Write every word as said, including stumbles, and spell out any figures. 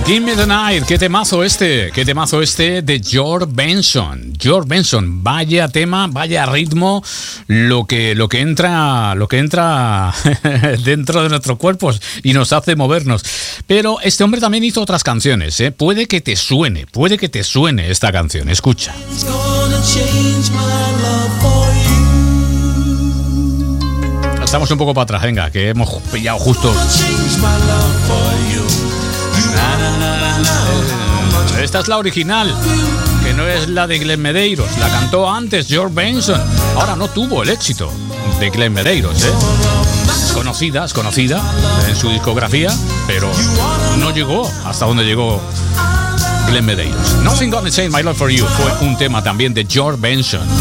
Give Me the Night, qué temazo este, qué temazo este de George Benson. George Benson, vaya tema, vaya ritmo, lo que, lo que entra, lo que entra dentro de nuestros cuerpos y nos hace movernos. Pero este hombre también hizo otras canciones, ¿eh? Puede que te suene, puede que te suene esta canción. Escucha. Estamos un poco para atrás, venga, que hemos pillado justo. Esta es la original, que no es la de Glenn Medeiros. La cantó antes George Benson. Ahora no tuvo el éxito de Glenn Medeiros, ¿eh? Es conocida, es conocida en su discografía, pero no llegó hasta donde llegó Glenn Medeiros. Nothing Gonna Change My Love For You fue un tema también de George Benson.